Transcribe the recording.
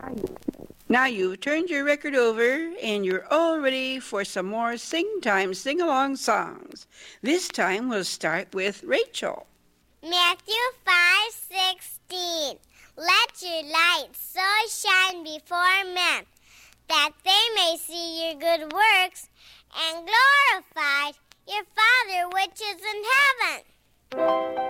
Now you've turned your record over and you're all ready for some more Sing Time sing-along songs. This time we'll start with Rachel. Matthew 5:16. Let your light so shine before men, that they may see your good works and glorify your Father which is in heaven.